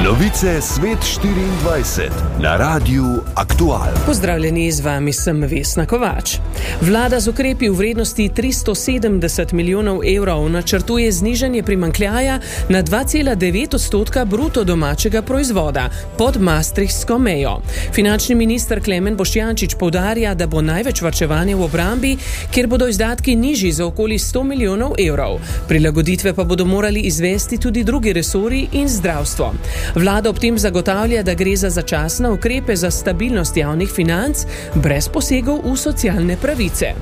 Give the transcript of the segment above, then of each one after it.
Novice Svet 24 na Radiu Aktual. Pozdravljeni, z vami sem Vesna Kovač. Vlada z ukrepi v vrednosti 370 milijonov evrov načrtuje znižanje primanjkljaja na 2,9% bruto domačega proizvoda pod maastrichtsko mejo. Finančni minister Klemen Boštjančič poudarja, da bo največ varčevanja v obrambi, kjer bodo izdatki nižji za okoli 100 milijonov evrov. Prilagoditve pa bodo morali izvesti tudi drugi resorji in zdravstvo. Vlada ob tem zagotavlja, da gre za začasne ukrepe za stabilnost javnih financ brez posegov v socialne pravice.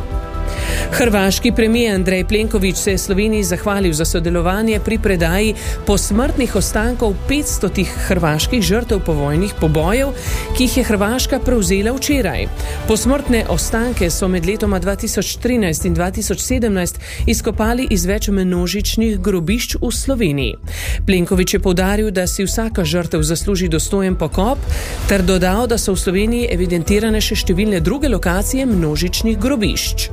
Hrvaški premijer Andrej Plenković se je Sloveniji zahvalil za sodelovanje pri predaji posmrtnih ostankov 500 hrvaških žrtev povojnih pobojev, ki jih je Hrvaška prevzela včeraj. Posmrtne ostanke so med letoma 2013 in 2017 izkopali iz več množičnih grobišč v Sloveniji. Plenković je poudaril, da si vsaka žrtev zasluži dostojen pokop, ter dodal, da so v Sloveniji evidentirane še številne druge lokacije množičnih grobišč.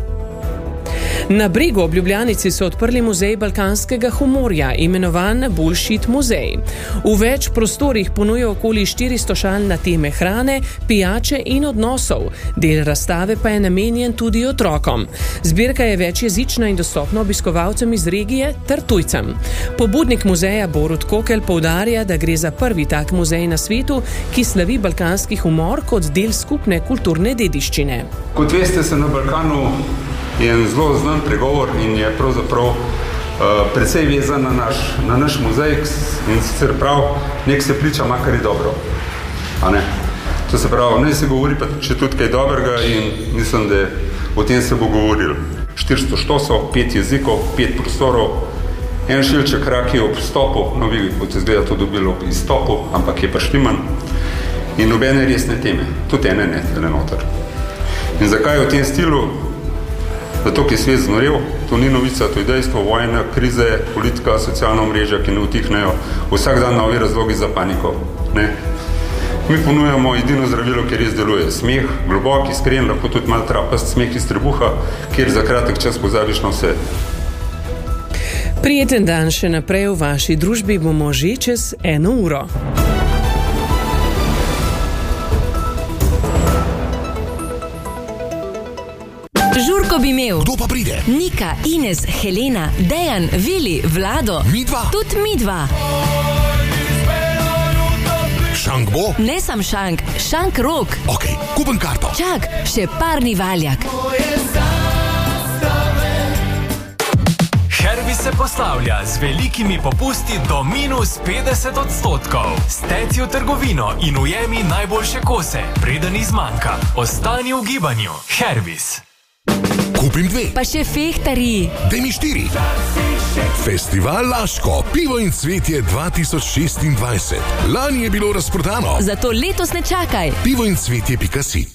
Na Bregu ob Ljubljanici so odprli muzej balkanskega humorja, imenovan Bullshit muzej. V več prostorih ponuja okoli 400 šal na teme hrane, pijače in odnosov. Del razstave pa je namenjen tudi otrokom. Zbirka je večjezična in dostopna obiskovalcem iz regije ter tujcem. Pobudnik muzeja Borut Kokelj poudarja, da gre za prvi tak muzej na svetu, ki slavi balkanski humor kot del skupne kulturne dediščine. Kot veste, se na Balkanu je en zelo znan pregovor in je pravzaprav precej vezan na naš muzej, in sicer prav, nek se priča, makar je dobro. A ne? To se pravi, ne se govori pa če tudi kaj dobrega, in mislim, da o tem se bo govoril. 400 štosov, 5 jezikov, 5 prostorov, en šilček raki ob stopu, no vi boste izgleda to dobili ob izstopu, ampak je pa štiman, in nobene resne teme, tudi ene ne noter. In zakaj v tem stilu? Zato, ki je svet znorel, to ni novica, to je dejstvo, vojna, krize, politika, socialna omrežja, ki ne utihnejo, vsak dan novi razlogi za paniko. Ne? Mi ponujamo edino zdravilo, ki res deluje. Smeh, globok, iskren, lahko tudi malo trapast, smeh iz trebuha, kjer za kratek čas pozabiš na vse. Prijeten dan še naprej v vaši družbi, bomo že čez 1 uro. Žurko bi imel. Kdo pa pride? Nika, Ines, Helena, Dejan, Vili, Vlado. Midva? Tudi midva. Šank bo? Ne sam šank, šank rok. Ok, kupim karto. Čak, še parni valjak. Hervis se poslavlja z velikimi popusti do -50%. Steci v trgovino in ujemi najboljše kose, preden izmanjka. Ostani v gibanju. Hervis. Kupim 2. Pa še fehtari. Daj mi 4. Festival Laško, pivo in cvetje 2026. Lani je bilo razprodano. Zato letos ne čakaj. pivoincvetje.si.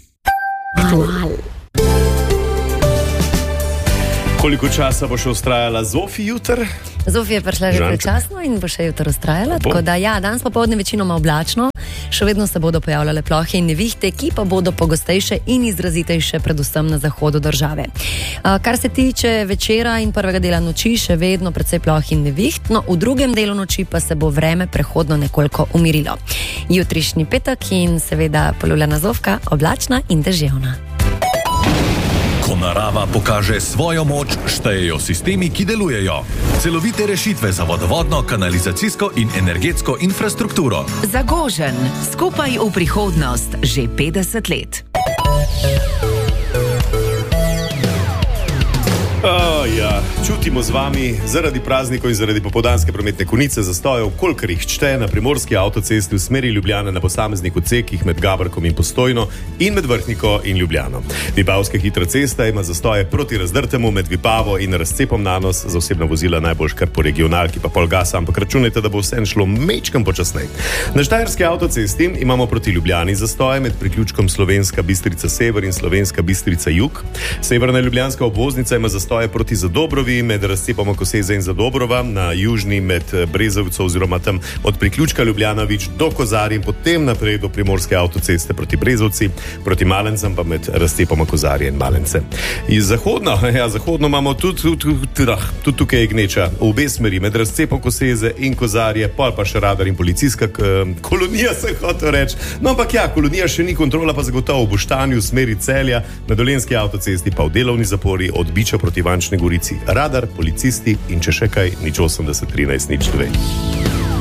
Koliko časa bo še vztrajala Zofi jutr? Zofija je prišla že prečasno in bo še jutro vztrajala. Tako da ja, danes popoldne večinoma oblačno. Še vedno se bodo pojavljale plohe in nevihte, ki pa bodo pogostejše in izrazitejše predvsem na zahodu države. Kar se tiče večera in prvega dela noči, še vedno precej ploh in neviht, no v drugem delu noči pa se bo vreme prehodno nekoliko umirilo. Jutrišnji petek in seveda poljubljena Zofka, oblačna in deževna. Ko narava pokaže svojo moč, štejejo sistemi, ki delujejo. Celovite rešitve za vodovodno, kanalizacijsko in energetsko infrastrukturo. Zagožen, skupaj v prihodnost, že 50 let. Ja, čutimo z vami zaradi praznikov in zaradi popoldanske prometne konice zastojev, kolikor jih šteje na primorski avtocesti v smeri Ljubljane na posameznih odsekih med Gabrkom in Postojno in med Vrhniko in Ljubljano. Vipavska hitra cesta ima zastoje proti Razdrtemu med Vipavo in Razcepom Nanos, za osebna vozila najbolj kar po regionalki pa pol gasa, ampak računajte, da bo vse šlo mečkam počasnej. Na Štajerski avtocesti imamo proti Ljubljani zastoje med priključkom Slovenska Bistrica Sever in Slovenska Bistrica Jug. Severna ljubljanska obvoznica ima zastoje zastoje proti Zadobrovi med razcepoma Koseze in Zadobrova, na južni med Brezovco oziroma tam od priključka Ljubljana-Vič do Kozarja in potem naprej do primorske avtoceste proti Brezovci, proti Malencem pa med razcepoma Kozarja in Malence. Iz zahodno imamo tudi tukaj je gneča v obe smeri, med razcepom Koseze in Kozarje, pol pa še radar in policijska kolonija, se hotel reči. No, ampak ja, kolonija še ni, kontrola pa zagotovo v Boštanju v smeri Celja, na Dolenjski avtocesti pa v delovni zapori od Biča proti Ivančni Gorici. Radar, policisti in če še kaj, 080 13 02.